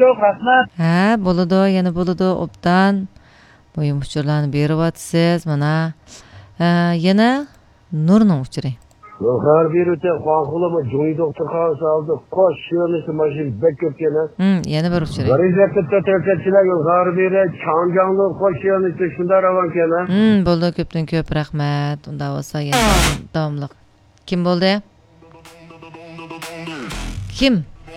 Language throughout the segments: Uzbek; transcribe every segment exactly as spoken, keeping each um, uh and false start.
çok rahmat. Ha, bo'ladi, yana bo'ladi, obdan. Boyum uçurlarını berib atsız, mana. Yana Nurning uçuri. Har bir öte qonqulama joy doktor qolsa oldi. Qo'sh yo'lisi mashin bek ketgan. Hmm, yana bir uçuri. Garizatda terkatchilar har biri chanjonli qo'sh yo'lisi shunda ravon kelar. Hmm, bo'ldi, ko'pdan ko'p rahmat. Unda bo'lsa yana davomli. Kim bo'ldi? Kim?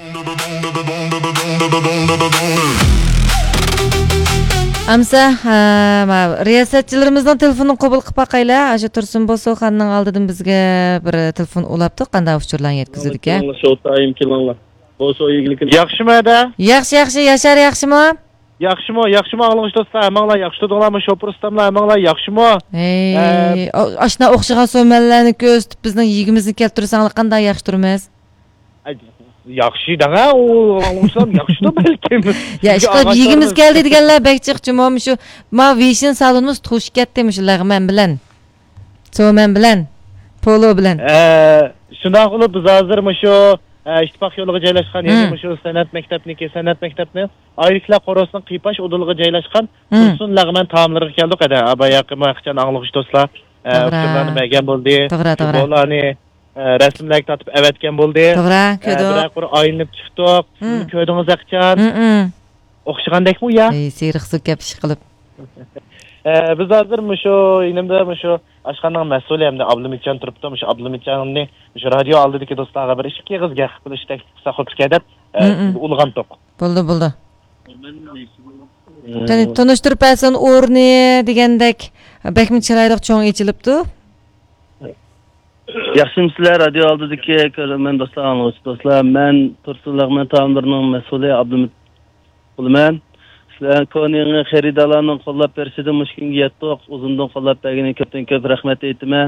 Amsa, riyosatchilarimizning telefonini qabul qilib baqaylar. Aja Tursun Bosoxonning oldidan bizga bir telefon ulabdi. Qanday uchurlarni yetkazdik a? Shotayim kelinglar. Boso eglik. Yaxshimi ada? Yaxshi, yaxshi, Yashar yaxshimi? Yaxshimi, yaxshimi ağlıq dostlar, hamanglar yaxshi tudinglarmi, shopur ustamlar, hamanglar yaxshimi? Ey, ashna o'xshagan so'mallarni ko'zitib bizning yigimizni keltirsanglar qanday yaxshi turamiz? Yaxshi danga, o ağlışlam yaxşıdır belki. Ya işte yigimiz geldi deganlar bekchiqchimi shu ma Vision salonimiz tush ketdimi shular men bilan. So'men bilan, Polo bilan. Eh, shunday qilib biz hozir shu ittifoq yo'liga joylashgan, ya'ni shu san'at maktabniki, san'at maktabni Ayriklar qorosining qipash o'diliga joylashgan Tursun Lag'man taomlariga keldik ada. Abayaqi maqchan anglovchi do'stlar, ularni bergan bo'ldi. To'g'ri, to'g'ri. Bularni rasmlarga tatib avatgan bo'ldi. To'g'ri, ko'rdim. Biroq bir aylanib chiqdik. Ko'rdingiz aqchan. O'xshagandekmi ya? Ey, seriq suv kapish qilib. Biz hozir shu inimda shu ashxonaning mas'uli hamda Abdumitjon turibdi. Shu Abdumitjonni shu radio oldidagi do'stlarga bir ikki qizga qilishdak saxotiga deb ulg'andik. Bo'ldi, bo'ldi. Ya'ni tanishtirib bersin o'rni degandek bekmi chiroyli cho'ng ichilibdi. Yaxshimsizlar, radio oldidagi ko'raman do'stlar, anglovchi do'stlar. Men Tursun Lag'man taomlarining mas'uli Abdumit bo'laman. Sizlar ko'ning xaridorlarning qo'llab berishidan mushkunga yetdik. Uzundan qo'llab bergani ko'pdan ko'p rahmat aytaman.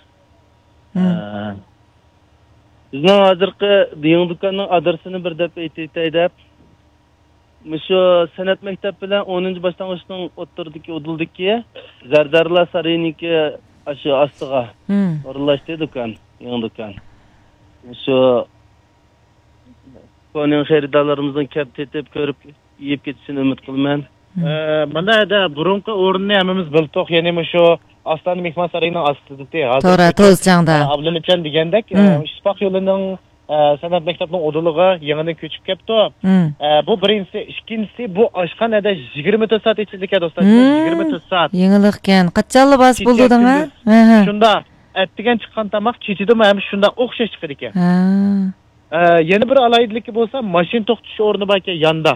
Bizning hozirgi yangi do'konning adresini bir deb aytay deb. Shu san'at maktab bilan o'ninchi boshlang'ichning o'ttirdiki, udildiki, Zardarlar sarayiniki aşı astığa orlaştı dükkan, yangi dükkan. Şu ko'ning xaridorlarimizdan kep tetib ko'rib yeyib ketishini umid qilaman. Mana da burunqi o'rnini hammamiz bildik, ya'ni shu Astana mehmon sarayining ostida. To'g'ri, to'zchangda. Abdumitjon degandek, Ispoq yo'lining san'at maktabining o'diliga yangidan ko'chib kelibdi. Bu birinchisi, ikkinchisi bu oshxonada yigirma to'rt soat ichidagi do'stlar, yigirma to'rt soat. Yangilikkan, qachonli bas bo'ldingmi? Shunda attigan chiqqan tomoq chechidimi ham shunda o'xshash chiqar ekan. Yana bir alayidligi bo'lsa, mashina to'xtash o'rni bor ekan yonda.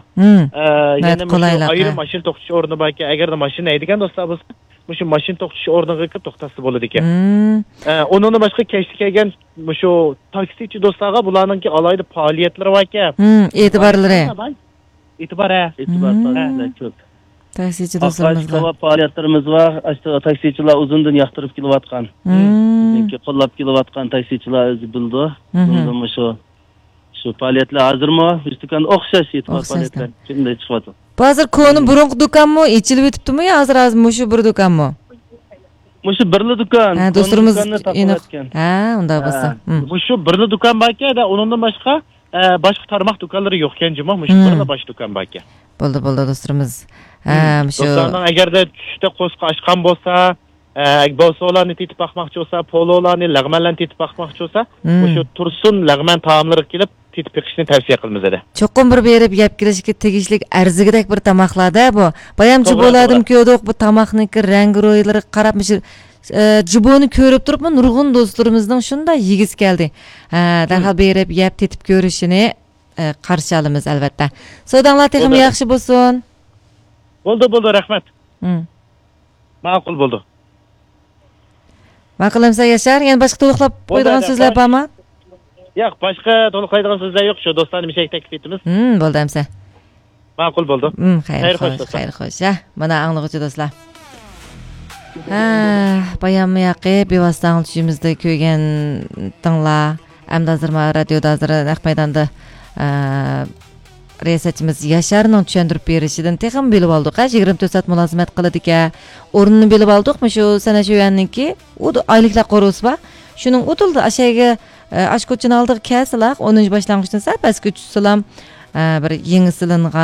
Yana ayrim mashina to'xtash o'rni bor ekan. Agarda mashina haydagan do'stlar bo'lsa, shu mashina to'xtash o'rniga kirib to'xtasa bo'ladi ekan. Undan boshqa kechdi kelgan shu taksichi do'stlarga bularningki alayida faoliyatlari bor ekan. E'tiborlari. E'tibor, e'tibor faoliyatlar ko'p. Taksichi do'stlarimizga faoliyatlarimiz bor. Ashta taksichilar uzundan yoqtirib kelayotgan. Bizning qo'llab kelayotgan taksichilar o'zi bildi. Bundan shu shu faoliyatlar hozirmi? Do'konga o'xshash e'tibor faoliyatlar shunday chiqyapti. Hozir ko'ni burunqi do'konmi, ichilib o'tibdimi yo hozir hozir mushu bir do'konmi? Mushu birli do'kon. Ha, do'stlarimiz aniq. Ha, unda bo'lsa. Mushu birli do'kon bor ekan, undan boshqa boshqa tarmoq do'konlari yo'q ekan, juma mushu birli bosh do'kon bor ekan. Bo'ldi, bo'ldi do'stlarimiz. Ha, mushu. Do'stlarning agarda tushda qo'sqa ochgan bo'lsa, Bosolarni tetib baxmoqchi bo'lsa, Pololarni, Lag'manlarni tetib baxmoqchi bo'lsa, mushu Tursun Lag'man taomlari kelib tetib yiqishni tavsiya qilamiz edi. Cho'qim bir berib yeb kelishga tegishlik arzigidek bir tamoqlarda bu. Bayamchi bo'ladim ko'rdik bu tamoqniki rangi ro'ylari qarab mishir jiboni ko'rib turibman, nurg'un do'stlarimizning shunday yigiz keldi. Ha, darhol berib yeb tetib ko'rishini qarshi olamiz albatta. Sodanglar texim yaxshi bo'lsin. Bo'ldi, bo'ldi, rahmat. Ma'qul bo'ldi. Ma'qulamsa Yashar, yana boshqa to'liqlab qo'yadigan so'zlar bormi? Yo'q, boshqa to'liqlaydigan so'zlar yo'q. Shu do'stlarni bir taklif etamiz. Hmm, bo'ldi amsa. Ma'qul bo'ldi. Hmm, xayr xo'sh, xayr xo'sh. Ha, mana anglovchi do'stlar. Ha, bayammi yaqi bevosita anglishimizda ko'rgan tinglar, hamda hozir radioda hozir naq maydonda riyosatchimiz Yasharning tushuntirib berishidan texim bilib oldik. yigirma to'rt soat mulozimat qiladi ekan. O'rnini bilib oldikmi shu sana shu yanniki, u oyliklar qo'rosi bor. Shuning o'tildi ashaga ashkochini oldiq kelsalar, o'ninchi boshlang'ichdan sal pastga tushsalam bir yangi silingan